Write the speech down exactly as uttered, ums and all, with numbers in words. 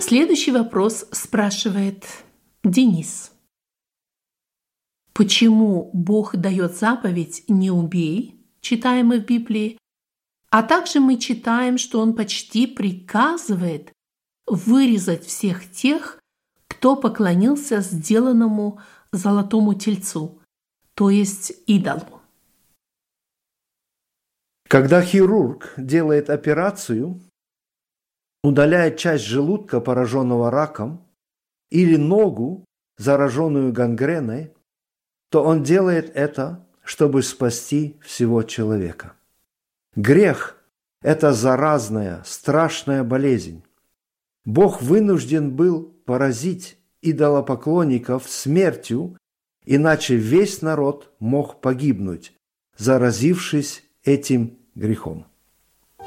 Следующий вопрос спрашивает Денис. Почему Бог дает заповедь «не убей», читаем мы в Библии, а также мы читаем, что Он почти приказывает вырезать всех тех, кто поклонился сделанному золотому тельцу, то есть идолу. Когда хирург делает операцию, удаляет часть желудка, пораженного раком, или ногу, зараженную гангреной, то он делает это, чтобы спасти всего человека. Грех – это заразная, страшная болезнь. Бог вынужден был поразить идолопоклонников смертью, иначе весь народ мог погибнуть, заразившись этим грехом.